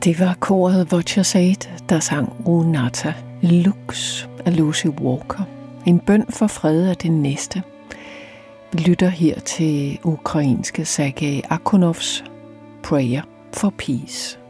Det var koret Voce, der sang Unata Lux af Lucy Walker. En bøn for fred af det næste. Vi lytter her til ukrainske Sergej Akhonovs Prayer for Peace.